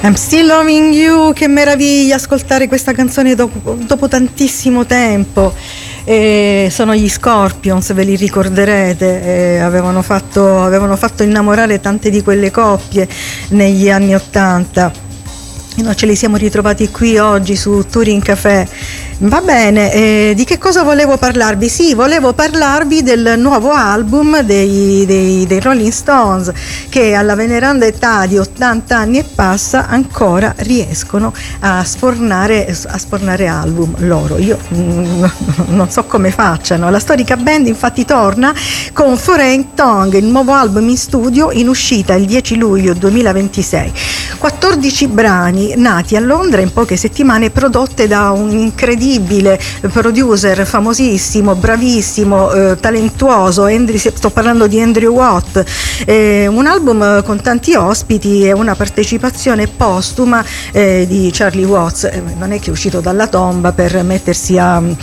I'm Still Loving You, che meraviglia ascoltare questa canzone dopo tantissimo tempo. Sono gli Scorpions, ve li ricorderete, avevano fatto innamorare tante di quelle coppie negli anni '80. E noi ce li siamo ritrovati qui oggi su Touring Café. Va bene, di che cosa volevo parlarvi? Sì, volevo parlarvi del nuovo album dei Rolling Stones, che alla veneranda età di 80 anni e passa ancora riescono a sfornare album loro. Io non so come facciano. La storica band infatti torna con Foreign Tongue, il nuovo album in studio in uscita il 10 luglio 2026. 14 brani nati a Londra in poche settimane, prodotte da un incredibile producer famosissimo, bravissimo, talentuoso. Sto parlando di Andrew Watt. Un album con tanti ospiti e una partecipazione postuma di Charlie Watts. Non è che è uscito dalla tomba per mettersi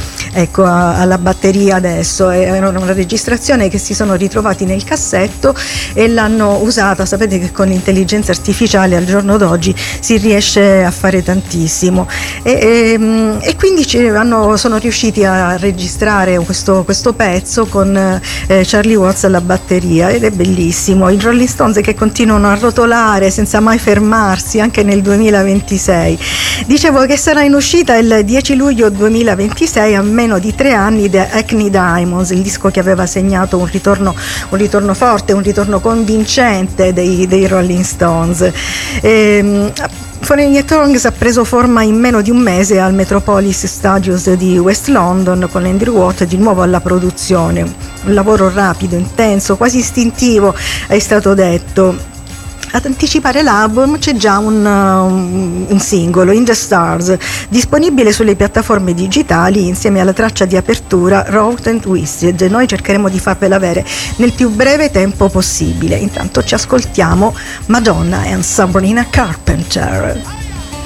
alla batteria adesso. È una registrazione che si sono ritrovati nel cassetto e l'hanno usata. Sapete che con l'intelligenza artificiale al giorno d'oggi si riesce a fare tantissimo, e quindi sono riusciti a registrare questo pezzo con Charlie Watts alla batteria, ed è bellissimo. I Rolling Stones che continuano a rotolare senza mai fermarsi anche nel 2026. Dicevo che sarà in uscita il 10 luglio 2026, a meno di 3 anni, da Hackney Diamonds, il disco che aveva segnato un ritorno forte, un ritorno convincente dei Rolling Stones. Foreign Tongue ha preso forma in meno di un mese al Metropolis Studios di West London, con Andrew Watt di nuovo alla produzione. Un lavoro rapido, intenso, quasi istintivo, è stato detto. Ad anticipare l'album c'è già un singolo, In the Stars, disponibile sulle piattaforme digitali insieme alla traccia di apertura Wrote and Twisted. Noi cercheremo di farvela avere nel più breve tempo possibile. Intanto ci ascoltiamo Madonna and Sabrina Carpenter.